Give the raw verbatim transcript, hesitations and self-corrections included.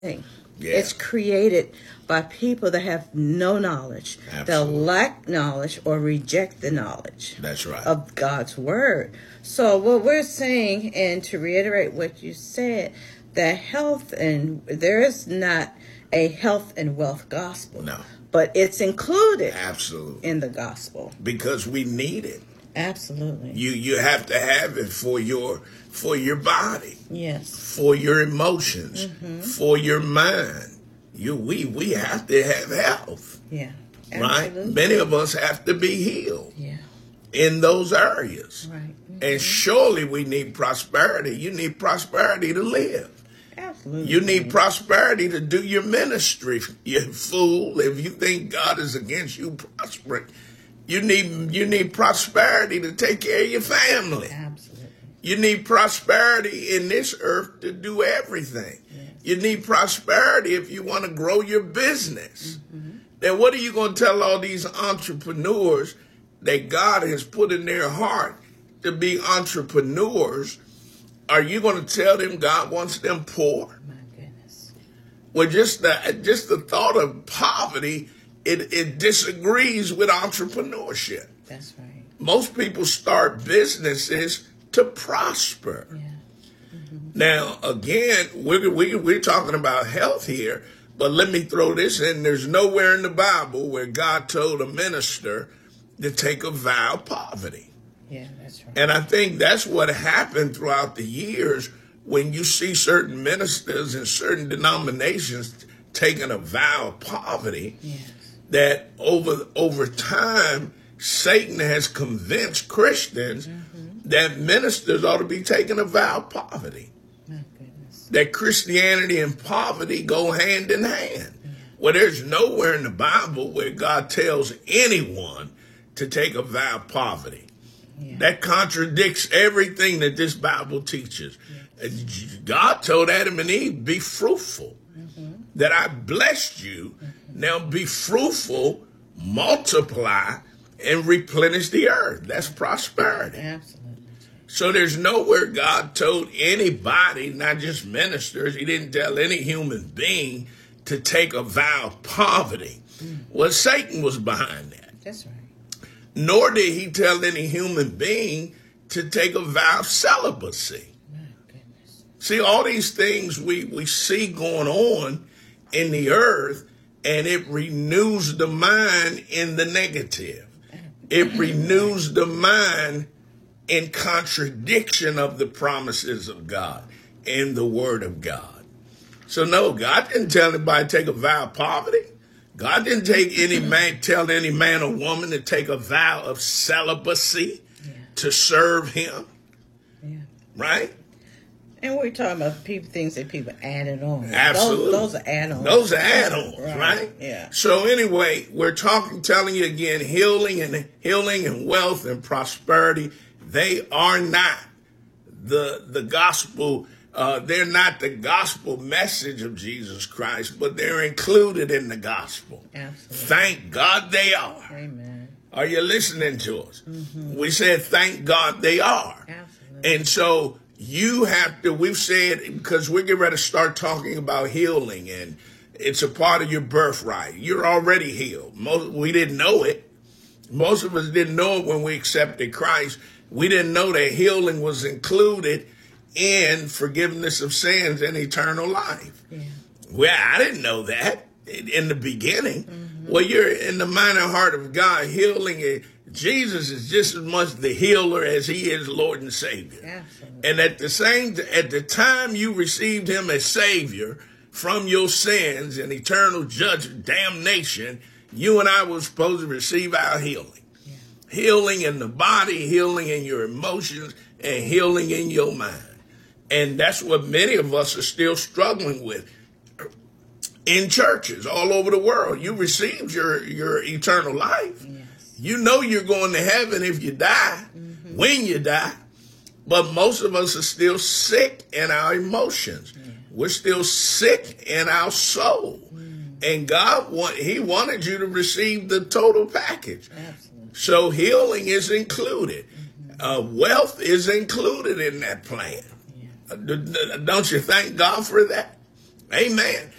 thing. Yeah. It's created by people that have no knowledge, Absolutely. that lack knowledge or reject the knowledge That's right. of God's word. So what we're saying, and to reiterate what you said, that health and there is not a health and wealth gospel. No. But it's included Absolutely. in the gospel. Because we need it. Absolutely. You you have to have it for your for your body. Yes. For your emotions. Mm-hmm. For your mind. You we we have to have health. Yeah. Right? Absolutely. Many of us have to be healed. Yeah. In those areas. Right. Mm-hmm. And surely we need prosperity. You need prosperity to live. Absolutely. You need prosperity to do your ministry, you fool. If you think God is against you prospering, you need you need prosperity to take care of your family. Absolutely. You need prosperity in this earth to do everything. Yes. You need prosperity if you want to grow your business. Mm-hmm. Then what are you going to tell all these entrepreneurs that God has put in their heart to be entrepreneurs? Are you going to tell them God wants them poor? My goodness. Well, just the just the thought of poverty, it, it disagrees with entrepreneurship. That's right. Most people start businesses to prosper. Yeah. Mm-hmm. Now, again, we're, we, we're talking about health here, but let me throw this in. There's nowhere in the Bible where God told a minister to take a vow of poverty. Yeah, that's right. And I think that's what happened throughout the years when you see certain ministers in certain denominations taking a vow of poverty. Yes. That over over time, Satan has convinced Christians mm-hmm. that ministers ought to be taking a vow of poverty. My goodness. That Christianity and poverty go hand in hand. Yeah. Well, there's nowhere in the Bible where God tells anyone to take a vow of poverty. Yeah. That contradicts everything that this Bible teaches. Yes. God told Adam and Eve, be fruitful, mm-hmm. that I blessed you. Mm-hmm. Now be fruitful, multiply, and replenish the earth. That's prosperity. Absolutely. So there's nowhere God told anybody, not just ministers, he didn't tell any human being to take a vow of poverty. Mm. Well, Satan was behind that. That's right. Nor did he tell any human being to take a vow of celibacy. My goodness. See, all these things we, we see going on in the earth, and it renews the mind in the negative. It renews the mind in contradiction of the promises of God and the word of God. So no, God didn't tell anybody to take a vow of poverty. God didn't take any man, tell any man or woman to take a vow of celibacy yeah. to serve him. Yeah. Right? And we're talking about people, things that people added on. Absolutely. Those, those are add-ons. Those are add-ons, right. right? Yeah. So anyway, we're talking, telling you again, healing and healing and wealth and prosperity, they are not the the gospel. Uh, they're not the gospel message of Jesus Christ, but they're included in the gospel. Absolutely. Thank God they are. Amen. Are you listening to us? Mm-hmm. We said, thank God they are. Absolutely. And so you have to, we've said, because we're getting ready to start talking about healing, and it's a part of your birthright. You're already healed. Most, we didn't know it. Most of us didn't know it when we accepted Christ. We didn't know that healing was included in forgiveness of sins and eternal life. Yeah. Well, I didn't know that in the beginning. Mm-hmm. Well, you're in the mind and heart of God. Healing it. Jesus is just as much the healer as he is Lord and Savior. Absolutely. And at the same, at the time you received him as Savior from your sins and eternal judgment, damnation, you and I were supposed to receive our healing. Yeah. Healing in the body, healing in your emotions, and healing in your mind. And that's what many of us are still struggling with in churches all over the world. You received your, your eternal life. Yes. You know you're going to heaven if you die, mm-hmm. when you die. But most of us are still sick in our emotions. Yeah. We're still sick in our soul. Mm. And God, want, he wanted you to receive the total package. Absolutely. So healing is included. Mm-hmm. Uh, wealth is included in that plan. Don't you thank God for that? Amen.